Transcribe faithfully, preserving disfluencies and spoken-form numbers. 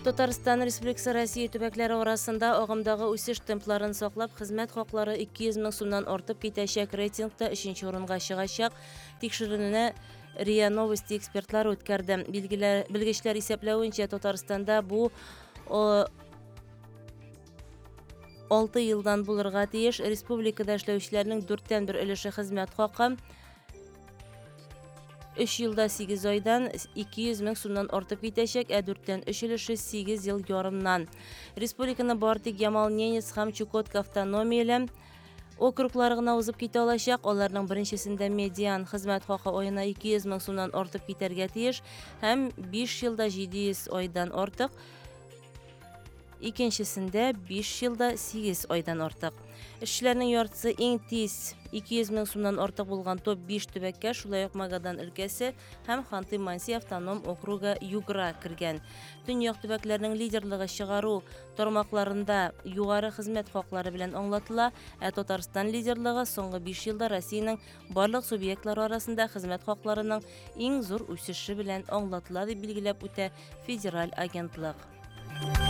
Татарстан Республикасы Россия төбәкләре арасында агымдагы үсеш темпларын саклап, хезмәт хаклары ике йөз мең сумнан артып китәчәк рейтингта өченче урынга чыгачак тикшерүне РИА Новости экспертлары үткәрде. Белгечләр исәпләвенчә, Татарстанда бу алты елдан булырга тиеш. Республикада эшләүчеләрнең дүрттән бер өлеше хезмәт хакы өч елда сигез айдан ике йөз мең сумнан артып китәчәк, ә дүрттән өч өлеше сигез ел ярымнан. Республиканы Бартик, Ямал-Ненец һәм Чукотка автономияле округлары гына узып китә алачак. Аларның беренчесендә медиан хезмәт хакы аена ике йөз мең сумнан артып китәргә тиеш һәм биш елда җиде йөз айдан артык. Икенчесендә биш елда сигез айдан артык. Эшчеләрнең яртысы иң тиз ике йөз мең сумнан артык булган топ биш төбәккә, шулай ук Магадан өлкәсе һәм Ханты-Манси автоном округы югра кергән. Төньяк төбәкләрнең лидерлыгы чыгару тармакларында югары хезмәт хаклары белән аңлатыла, ә Татарстан лидерлыгы соңгы биш елда Россиянең барлык субъектлары арасында хезмәт хакларының иң зур үсеше белән аңлатыла, дип билгеләп үтә федераль агентлык.